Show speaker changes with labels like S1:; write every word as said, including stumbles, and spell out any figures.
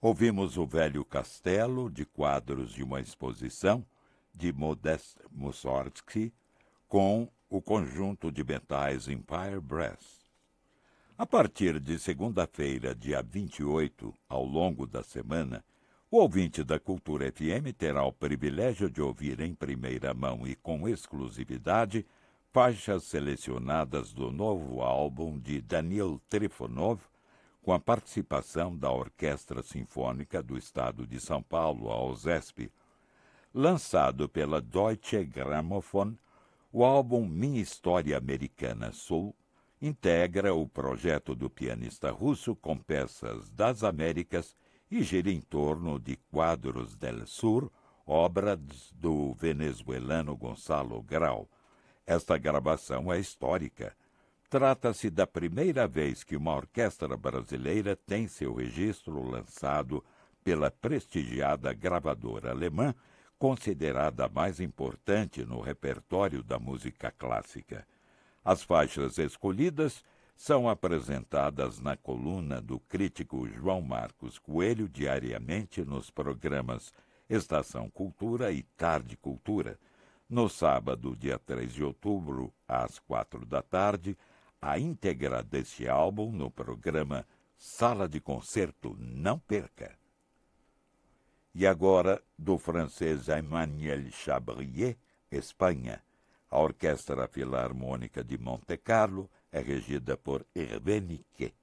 S1: Ouvimos O Velho Castelo, de quadros de uma exposição, de Modest Mussorgsky, com o conjunto de metais Empire Brass. A partir de segunda-feira, dia vinte e oito, ao longo da semana, o ouvinte da Cultura F M terá o privilégio de ouvir em primeira mão e com exclusividade faixas selecionadas do novo álbum de Daniil Trifonov, com a participação da Orquestra Sinfônica do Estado de São Paulo, a OSESP. Lançado pela Deutsche Grammophon, o álbum Minha História Americana Sul integra o projeto do pianista russo com peças das Américas e gira em torno de Quadros del Sur, obras do venezuelano Gonçalo Grau. Esta gravação é histórica. Trata-se da primeira vez que uma orquestra brasileira tem seu registro lançado pela prestigiada gravadora alemã, considerada a mais importante no repertório da música clássica. As faixas escolhidas são apresentadas na coluna do crítico João Marcos Coelho diariamente nos programas Estação Cultura e Tarde Cultura. No sábado, dia três de outubro, às quatro da tarde, a íntegra deste álbum no programa Sala de Concerto. Não perca! E agora, do francês Emmanuel Chabrier, Espanha. A Orquestra Filarmônica de Monte Carlo é regida por Hervé Niquet.